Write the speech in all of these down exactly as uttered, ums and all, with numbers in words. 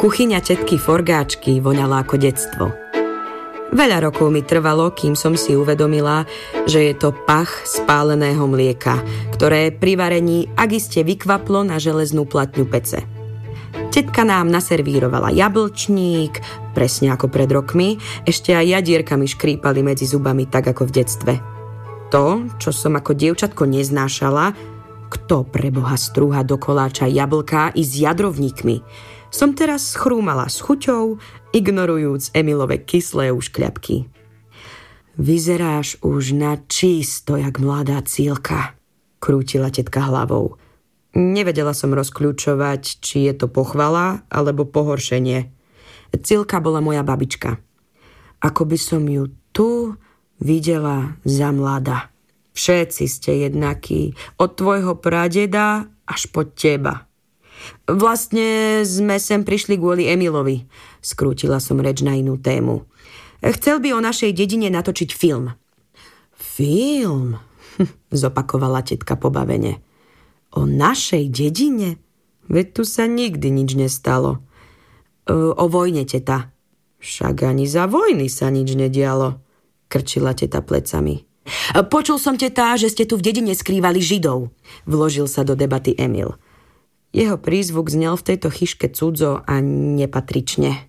Kuchyňa tetky Forgáčky voňala ako detstvo. Veľa rokov mi trvalo, kým som si uvedomila, že je to pach spáleného mlieka, ktoré pri varení akiste vykvaplo na železnú platňu pece. Tetka nám naservírovala jablčník, presne ako pred rokmi, ešte aj jadierkami škrípali medzi zubami tak ako v detstve. To, čo som ako dievčatko neznášala, kto pre Boha strúha do koláča jablká i s jadrovníkmi, som teraz chrúmala s chuťou, ignorujúc Emilove kyslé uškľapky. Vyzeráš už na čisto, jak mladá Cílka, krútila tetka hlavou. Nevedela som rozkľúčovať, či je to pochvala alebo pohoršenie. Cílka bola moja babička. Ako by som ju tu videla za mlada. Všetci ste jednakí, od tvojho pradeda až po teba. Vlastne sme sem prišli kvôli Emilovi, skrútila som reč na inú tému. Chcel by o našej dedine natočiť film. Film? Zopakovala tetka pobavene. O našej dedine? Veď tu sa nikdy nič nestalo. O vojne, teta. Však ani za vojny sa nič nedialo, krčila teta plecami. Počul som, teta, že ste tu v dedine skrývali Židov, vložil sa do debaty Emil. Jeho prízvuk znel v tejto chyške cudzo a nepatrične.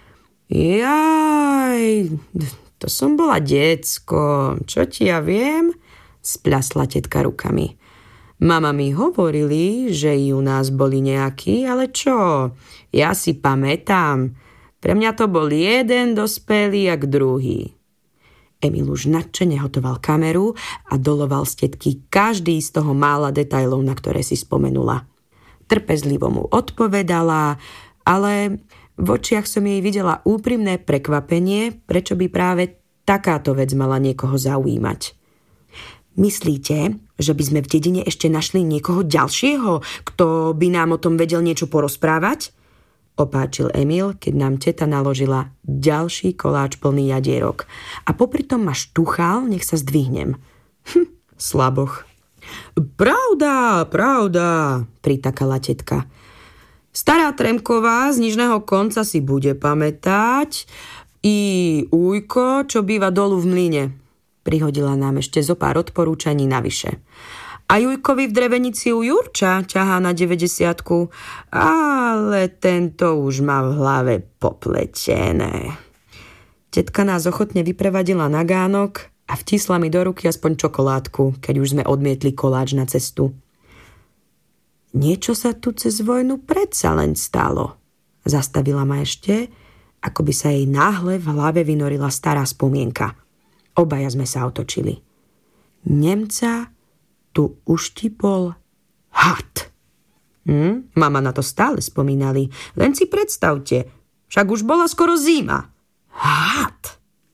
Jaj, to som bola decko, čo ti ja viem? Spľasla tetka rukami. Mama mi hovorili, že i u nás boli nejakí, ale čo? Ja si pamätám. Pre mňa to bol jeden dospelý jak druhý. Emil už nadšene hotoval kameru a doloval z tetky každý z toho mála detailov, na ktoré si spomenula. Trpezlivo mu odpovedala, ale v očiach som jej videla úprimné prekvapenie, prečo by práve takáto vec mala niekoho zaujímať. Myslíte, že by sme v dedine ešte našli niekoho ďalšieho, kto by nám o tom vedel niečo porozprávať? Opáčil Emil, keď nám teta naložila ďalší koláč plný jadierok. A popri tom ma štuchal, nech sa zdvihnem. Hm, slaboch. Pravda, pravda, pritakala tetka. Stará Tremková z Nižného Konca si bude pamätať i Ujko, čo býva dolu v mlyne. Prihodila nám ešte zo pár odporúčaní navyše. A Jujkovi v Drevenici u Jurča ťahá na deväťdesiatku, ale tento už má v hlave popletené. Tetka nás ochotne vyprevadila na gánok a vtisla mi do ruky aspoň čokoládku, keď už sme odmietli koláč na cestu. Niečo sa tu cez vojnu predsa len stalo. Zastavila ma ešte, ako by sa jej náhle v hlave vynorila stará spomienka. Obaja sme sa otočili. Nemca tu uštipol had. Hm? Mama na to stále spomínali. Len si predstavte, však už bola skoro zima. Had.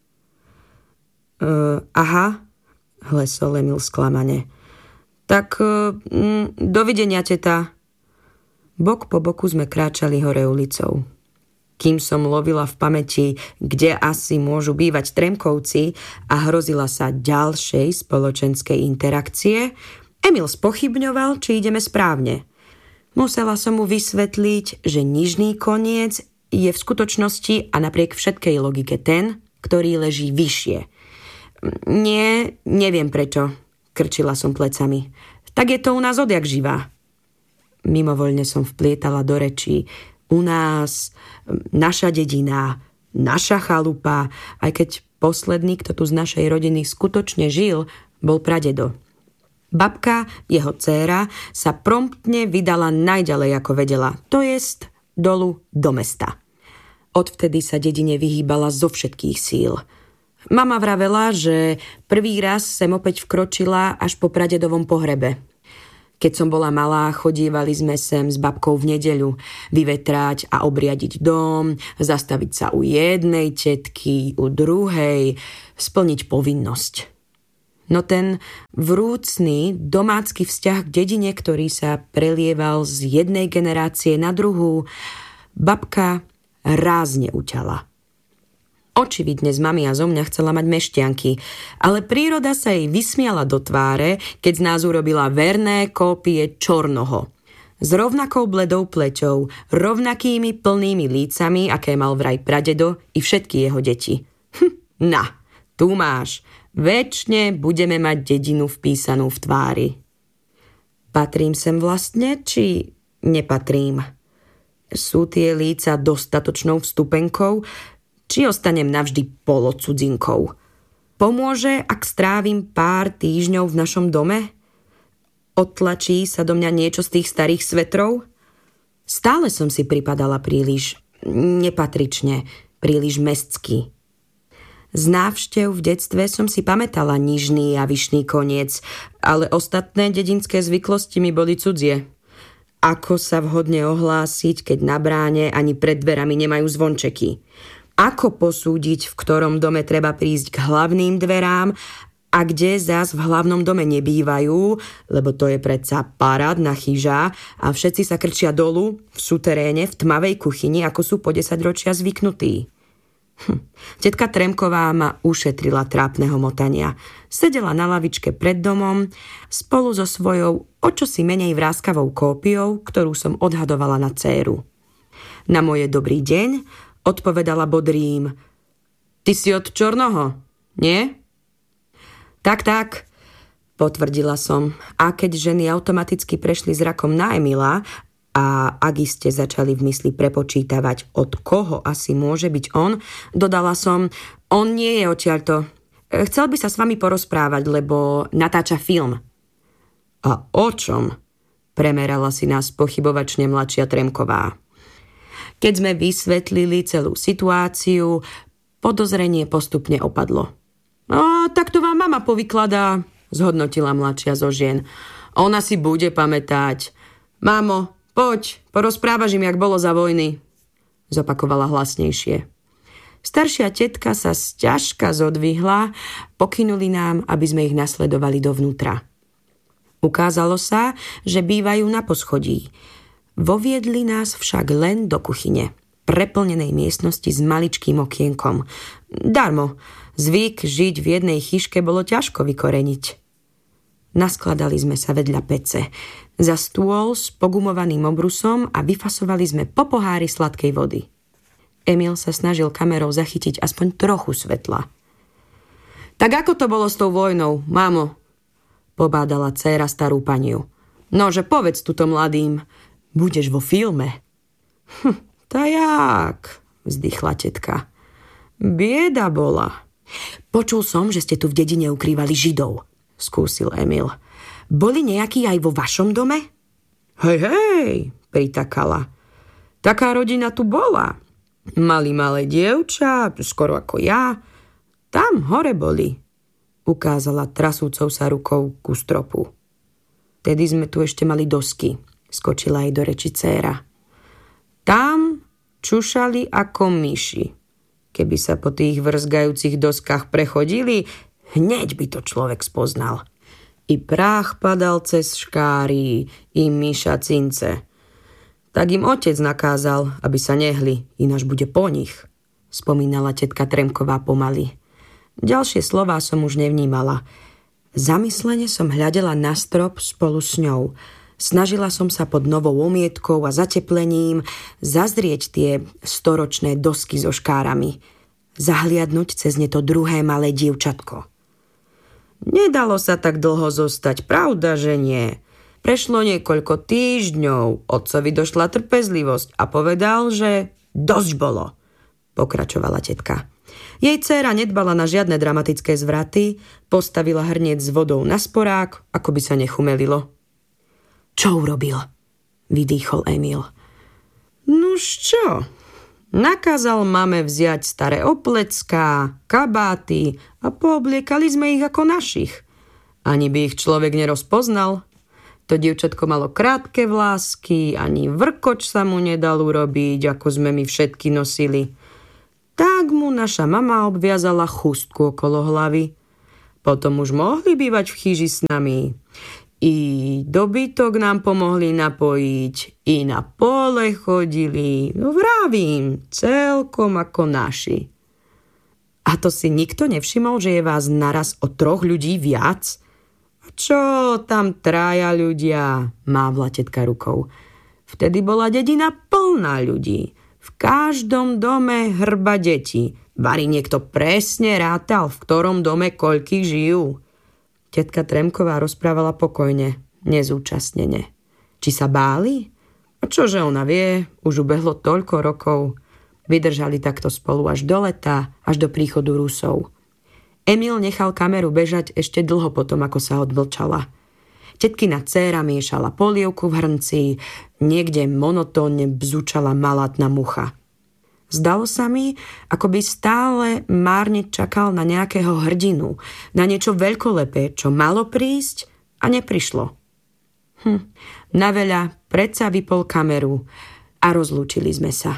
Uh, aha, hlesol Emil sklamane. Tak uh, mm, dovidenia, teta. Bok po boku sme kráčali hore ulicou. Kým som lovila v pamäti, kde asi môžu bývať Tremkovci a hrozila sa ďalšej spoločenskej interakcie, Emil spochybňoval, či ideme správne. Musela som mu vysvetliť, že nižný koniec je v skutočnosti a napriek všetkej logike ten, ktorý leží vyššie. Nie, neviem prečo, krčila som plecami. Tak je to u nás odjak živá. Mimovoľne som vplietala do rečí. U nás, naša dedina, naša chalupa, aj keď posledný, kto tu z našej rodiny skutočne žil, bol pradedo. Babka, jeho dcéra, sa promptne vydala najďalej ako vedela, to jest dolu do mesta. Odvtedy sa dedine vyhýbala zo všetkých síl. Mama vravela, že prvý raz sem opäť vkročila až po pradedovom pohrebe. Keď som bola malá, chodívali sme sem s babkou v nedeľu vyvetrať a obriadiť dom, zastaviť sa u jednej tetky, u druhej, splniť povinnosť. No ten vrúcný domácky vzťah k dedine, ktorý sa prelieval z jednej generácie na druhú, babka rázne uťala. Očividne z mami a zo mňa chcela mať mešťanky, ale príroda sa jej vysmiala do tváre, keď z nás urobila verné kópie Čornoho. S rovnakou bledou pleťou, rovnakými plnými lícami, aké mal vraj pradedo i všetky jeho deti. Hm, na, tu máš. Večne budeme mať dedinu vpísanú v tvári. Patrím sem vlastne, či nepatrím? Sú tie líca dostatočnou vstupenkou, či ostanem navždy polocudzinkou? Pomôže, ak strávim pár týždňov v našom dome? Odtlačí sa do mňa niečo z tých starých svetrov? Stále som si pripadala príliš nepatrične, príliš mestský. Z návštev v detstve som si pamätala nižný a vyšný koniec, ale ostatné dedinské zvyklosti mi boli cudzie. Ako sa vhodne ohlásiť, keď na bráne ani pred dverami nemajú zvončeky? Ako posúdiť, v ktorom dome treba prísť k hlavným dverám a kde zas v hlavnom dome nebývajú, lebo to je predsa parádna chyža a všetci sa krčia dolu v suteréne v tmavej kuchyni, ako sú po desaťročia zvyknutí. Hm. Tetka Tremková ma ušetrila trápneho motania. Sedela na lavičke pred domom spolu so svojou o čosi menej vráskavou kópiou, ktorú som odhadovala na dcéru. Na moje dobrý deň odpovedala bodrým: Ty si od Čornoho, nie? Tak, tak, potvrdila som. A keď ženy automaticky prešli zrakom na Emila a ak iste začali v mysli prepočítavať, od koho asi môže byť on, dodala som: On nie je odtiaľto. Chcel by sa s vami porozprávať, lebo natáča film. A o čom? Premerala si nás pochybovačne mladšia Tremková. Keď sme vysvetlili celú situáciu, podozrenie postupne opadlo. A tak to vám mama povykladá, zhodnotila mladšia zo žien. Ona si bude pamätať. Mamo, poď, porozprávaš im, jak bolo za vojny, zopakovala hlasnejšie. Staršia tetka sa sťažka zodvihla, pokynuli nám, aby sme ich nasledovali dovnútra. Ukázalo sa, že bývajú na poschodí. Voviedli nás však len do kuchyne, preplnenej miestnosti s maličkým okienkom. Darmo, zvyk žiť v jednej chyške bolo ťažko vykoreniť. Naskladali sme sa vedľa pece, za stôl s pogumovaným obrusom a vyfasovali sme po pohári sladkej vody. Emil sa snažil kamerou zachytiť aspoň trochu svetla. Tak ako to bolo s tou vojnou, mámo? Pobádala dcéra starú paniu. Nože povedz tuto mladým, budeš vo filme. Hm, tá jak, vzdychla tetka. Bieda bola. Počul som, že ste tu v dedine ukrývali Židov, skúsil Emil. Boli nejakí aj vo vašom dome? Hej, hej, pritakala. Taká rodina tu bola. Mali malé dievča, skoro ako ja. Tam hore boli, ukázala trasúcou sa rukou ku stropu. Tedy sme tu ešte mali dosky, skočila jej do reči dcéra. Tam čušali ako myši. Keby sa po tých vrzgajúcich doskách prechodili, hneď by to človek spoznal. I prach padal cez škáry, i myša cince. Tak im otec nakázal, aby sa nehli, ináč bude po nich, spomínala tetka Tremková pomaly. Ďalšie slová som už nevnímala. Zamyslene som hľadela na strop spolu s ňou. Snažila som sa pod novou omietkou a zateplením zazrieť tie storočné dosky so škárami. Zahliadnuť cez ne to druhé malé dievčatko. Nedalo sa tak dlho zostať, pravda, že nie? Prešlo niekoľko týždňov, otcovi došla trpezlivosť a povedal, že dosť bolo, pokračovala tetka. Jej dcéra nedbala na žiadne dramatické zvraty, postavila hrniec s vodou na sporák, ako by sa nechumelilo. Čo urobil? Vydýchol Emil. Nuž čo? Nakázal mame vziať staré oplecká, kabáty a poobliekali sme ich ako našich. Ani by ich človek nerozpoznal. To dievčatko malo krátke vlásky, ani vrkoč sa mu nedal urobiť, ako sme my všetky nosili. Tak mu naša mama obviazala chustku okolo hlavy. Potom už mohli bývať v chyži s nami. I dobytok nám pomohli napojiť, i na pole chodili, no vravím, celkom ako naši. A to si nikto nevšimol, že je vás naraz o troch ľudí viac? Čo tam traja ľudia, mávla tetka rukou. Vtedy bola dedina plná ľudí. V každom dome hrba detí. Vari niekto presne rátal, v ktorom dome koľky žijú. Tetka Tremková rozprávala pokojne, nezúčastnene. Či sa báli? A čože ona vie, už ubehlo toľko rokov. Vydržali takto spolu až do leta, až do príchodu Rusov. Emil nechal kameru bežať ešte dlho potom, ako sa odvlčala. Tetkina dcéra miešala polievku v hrnci, niekde monotónne bzučala malátna mucha. Zdalo sa mi, ako by stále márne čakal na nejakého hrdinu, na niečo veľkolepé, čo malo prísť a neprišlo. Hm, naveľa predsa vypol kameru a rozlúčili sme sa.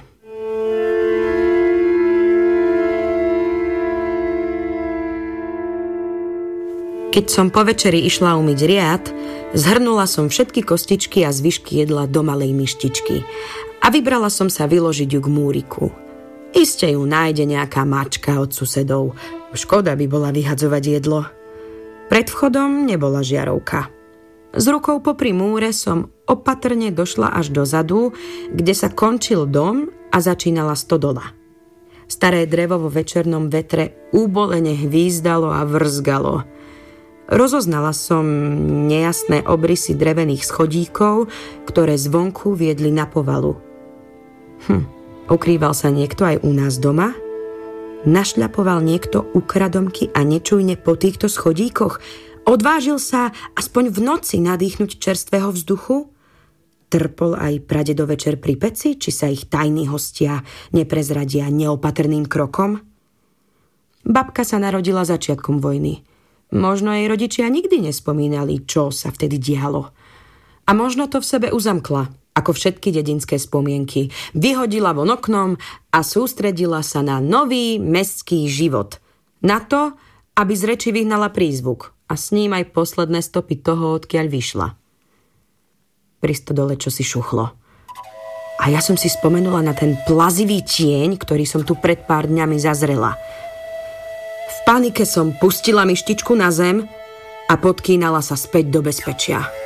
Keď som po večeri išla umyť riad, zhrnula som všetky kostičky a zvyšky jedla do malej myštičky a vybrala som sa vyložiť ju k múriku. Iste ju nájde nejaká mačka od susedov. Škoda by bola vyhadzovať jedlo. Pred vchodom nebola žiarovka. S rukou popri múre som opatrne došla až dozadu, kde sa končil dom a začínala stodola. Staré drevo vo večernom vetre úbolene hvízdalo a vrzgalo. Rozoznala som nejasné obrysy drevených schodíkov, ktoré zvonku viedli na povalu. Hm, ukrýval sa niekto aj u nás doma? Našľapoval niekto ukradomky a nečujne po týchto schodíkoch? Odvážil sa aspoň v noci nadýchnuť čerstvého vzduchu? Trpol aj pradedo večer pri peci, či sa ich tajní hostia neprezradia neopatrným krokom? Babka sa narodila začiatkom vojny. Možno jej rodičia nikdy nespomínali, čo sa vtedy dialo. A možno to v sebe uzamkla, ako všetky dedinské spomienky. Vyhodila von oknom a sústredila sa na nový mestský život. Na to, aby z reči vyhnala prízvuk a s ním aj posledné stopy toho, odkiaľ vyšla. Pri stodole čosi šuchlo. A ja som si spomenula na ten plazivý tieň, ktorý som tu pred pár dňami zazrela. V panike som pustila myštičku na zem a podkýnala sa späť do bezpečia.